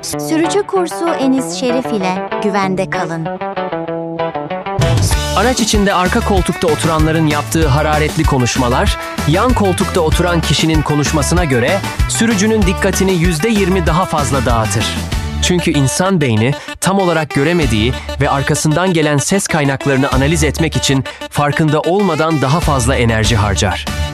Sürücü kursu Enis Şerif ile güvende kalın. Araç içinde arka koltukta oturanların yaptığı hararetli konuşmalar, yan koltukta oturan kişinin konuşmasına göre sürücünün dikkatini %20 daha fazla dağıtır. Çünkü insan beyni tam olarak göremediği ve arkasından gelen ses kaynaklarını analiz etmek için farkında olmadan daha fazla enerji harcar.